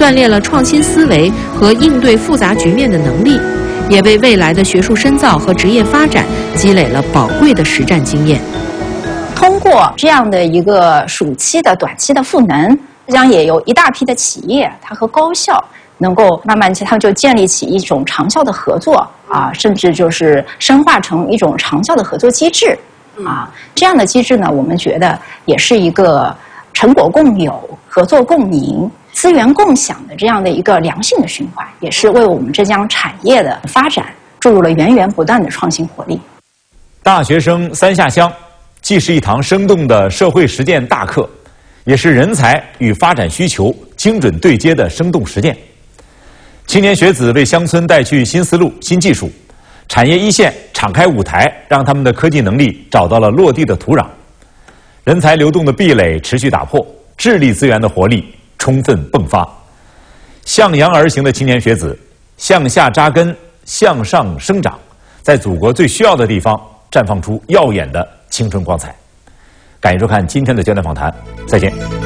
锻炼了创新思维和应对复杂局面的能力，也为未来的学术深造和职业发展积累了宝贵的实战经验。 通过这样的一个暑期的短期的赋能，这样也有一大批的企业，它和高校能够慢慢他们就建立起一种长效的合作啊，甚至就是深化成一种长效的合作机制啊。这样的机制呢，我们觉得也是一个成果共有、合作共赢、资源共享的这样的一个良性的循环，也是为我们浙江产业的发展注入了源源不断的创新活力。 大学生三下乡既是一堂生动的社会实践大课，也是人才与发展需求精准对接的生动实践。青年学子为乡村带去新思路、新技术，产业一线敞开舞台，让他们的科技能力找到了落地的土壤。人才流动的壁垒持续打破，智力资源的活力充分迸发。向阳而行的青年学子，向下扎根，向上生长，在祖国最需要的地方绽放出耀眼的青春光彩。感谢收看今天的焦点访谈，再见。